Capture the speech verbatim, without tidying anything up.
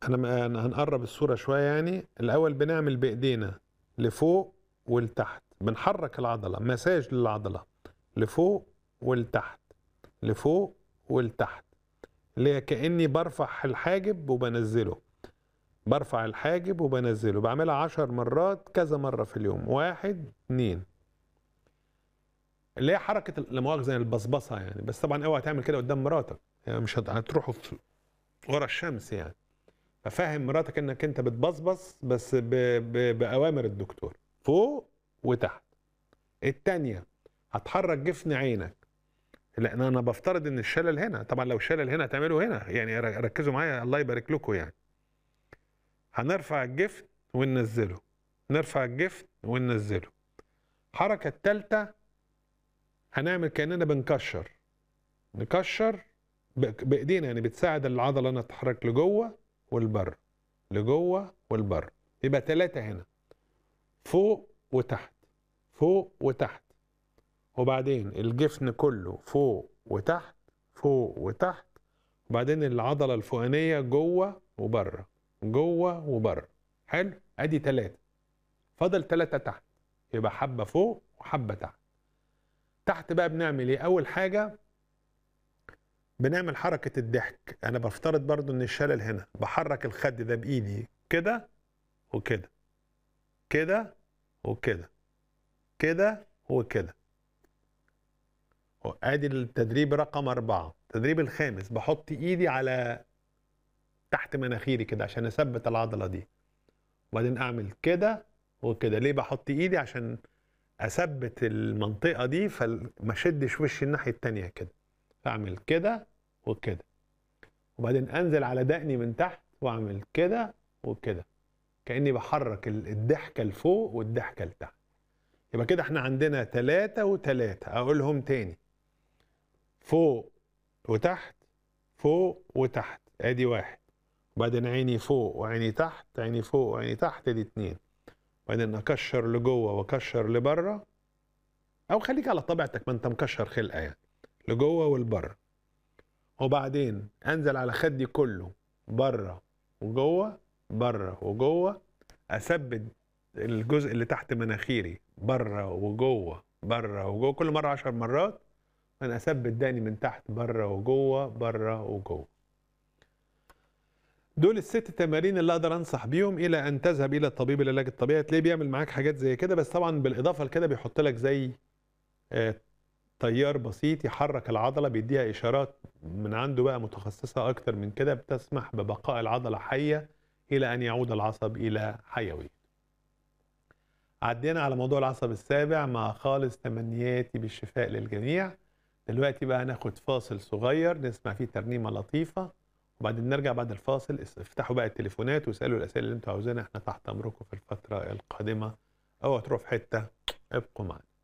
أنا أنا هنقرب الصورة شوية يعني. الأول بنعمل بإيدينا لفوق ولتحت، بنحرك العضلة، مساج للعضلة لفوق ولتحت لفوق ولتحت، اللي هي كأني برفع الحاجب وبنزله، برفع الحاجب وبنزله، بعملها عشر مرات كذا مرة في اليوم، واحد اتنين، اللي هي حركة لا مؤاخذة البصبصة يعني. بس طبعا اوعى تعمل كده قدام مراتك، يعني مش هتروحوا ورا الشمس يعني. ففهم مراتك انك انت بتبصبص بس ب... ب... بأوامر الدكتور، فوق وتحت. التانية هتحرك جفن عينك، لان انا بفترض ان الشلل هنا، طبعا لو الشلل هنا هتعمله هنا يعني، ركزوا معايا الله يبارك لكم يعني. هنرفع الجفن وننزله، نرفع الجفن وننزله. الحركة التالتة هنعمل كأننا بنكشر، نكشر بايدينا يعني، بتساعد العضلة انها تتحرك لجوه والبر، لجوه والبر. يبقى ثلاثة هنا، فوق وتحت فوق وتحت، وبعدين الجفن كله فوق وتحت فوق وتحت، وبعدين العضلة الفوقانية جوه وبره جوه وبره. حلو، ادي ثلاثة، فاضل ثلاثة تحت، يبقى حبة فوق وحبة تحت. تحت بقى بنعمل ايه؟ اول حاجة بنعمل حركة الضحك. انا بفترض برضو ان الشلل هنا، بحرك الخد ده بايدي كده وكده كده وكده كده وكده. ادي التدريب رقم أربعة. التدريب الخامس بحط ايدي على تحت مناخيري كده عشان اثبت العضلة دي، وبعدين اعمل كده وكده. ليه بحط ايدي؟ عشان اثبت المنطقة دي فما اشدش وشي الناحية التانية كده. فاعمل كده وكده، وبعدين انزل على دقني من تحت واعمل كده وكده، كأني بحرك الضحكة لفوق والضحكة لتحت. يبقى كده احنا عندنا ثلاثة وثلاثة. اقولهم تاني، فوق وتحت فوق وتحت، ادي واحد، وبعدين عيني فوق وعيني تحت، عيني فوق وعيني تحت، ادي اتنين، وبعدين اكشر لجوه واكشر لبره، او خليك على طبيعتك ما انت مكشر خلقه يعني، لجوه والبره. وبعدين انزل على خدي كله بره وجوه بره وجوه، اثبت الجزء اللي تحت مناخيري بره وجوه بره وجوه، كل مره عشر مرات. انا اثبت داني من تحت بره وجوه بره وجوه. دول الست تمارين اللي اقدر انصح بيهم الى ان تذهب الى الطبيب العلاج الطبيعي. تلاقيه بيعمل معاك حاجات زي كده، بس طبعا بالاضافه لكده بيحط لك زي آه تيار بسيط يحرك العضله، بيديها اشارات من عنده بقى متخصصه اكتر من كده، بتسمح ببقاء العضله حيه الى ان يعود العصب الى حيويه. عدينا على موضوع العصب السابع، مع خالص تمنياتي بالشفاء للجميع. دلوقتي بقى هناخد فاصل صغير نسمع فيه ترنيمه لطيفه، وبعدين نرجع بعد الفاصل. افتحوا بقى التليفونات واسالوا الاسئله اللي انتوا عاوزينها، احنا تحت امركم في الفتره القادمه. اوعوا تروحوا في حته، ابقوا معنا.